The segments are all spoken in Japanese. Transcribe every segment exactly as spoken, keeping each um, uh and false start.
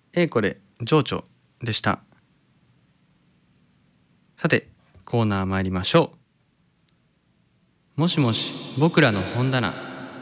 えーこれ情緒でした。さてコーナー参りましょう。もしもし僕らの本棚。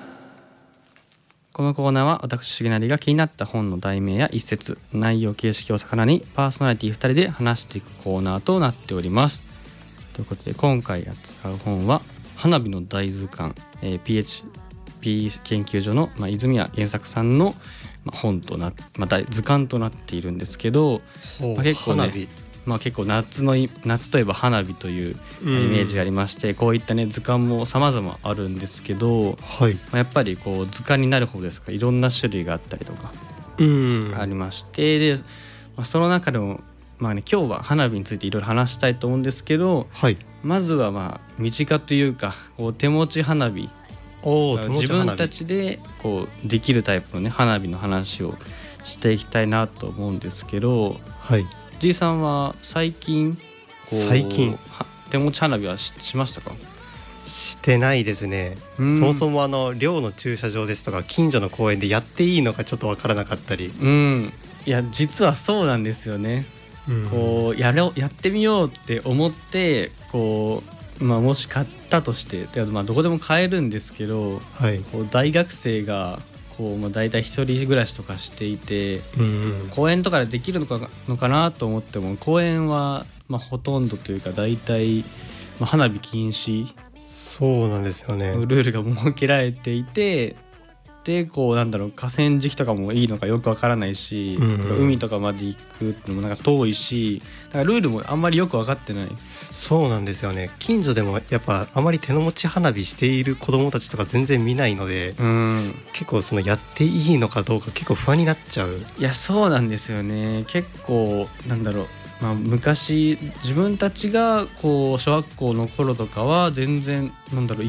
このコーナーは私しげなりが気になった本の題名や一節、内容形式を魚にパーソナリティふたりで話していくコーナーとなっております。ということで今回扱う本は花火の大図鑑、えー、ピーエイチピー 研究所の、まあ、泉谷原作さんの、まあ、本とな、まあ、図鑑となっているんですけど、まあ、結構ねまあ、結構夏の夏といえば花火というイメージがありまして、こういったね図鑑も様々あるんですけど、 はい、 まあ、やっぱりこう図鑑になる方ですからいろんな種類があったりとかありまして、で、まあ、その中でもまあね、今日は花火についていろいろ話したいと思うんですけど、 はい、 まずはまあ身近というかこう手持ち花火、 お手持ち花火、 自分たちでこうできるタイプのね花火の話をしていきたいなと思うんですけど、 はい、 G さんは最近こう最近手持ち花火は し, しましたか？ してないですね。そもそもあの寮の駐車場ですとか近所の公園でやっていいのかちょっとわからなかったり、 うん、いや実はそうなんですよね。うん、こう や, ろやってみようって思ってこう、まあ、もし買ったとしてで、まあ、どこでも買えるんですけど、 はい、 こう大学生がこう、まあ、大体一人暮らしとかしていて、 うんうん、 公園とかでできるの か, のかなと思っても公園は、まあ、ほとんどというか大体、まあ、花火禁止、 そうなんですよね、 ルールが設けられていて、でこうなんだろう河川敷とかもいいのかよくわからないし、うんうん、海とかまで行くってのもなんか遠いし、だからルールもあんまりよく分かってない。 そうなんですよね。近所でもやっぱあまり手の持ち花火している子どもたちとか全然見ないので、うん、結構そのやっていいのかどうか結構不安になっちゃう。 いやそうなんですよね。結構なんだろう、まあ、昔自分たちがこう小学校の頃とかは全然なんだろう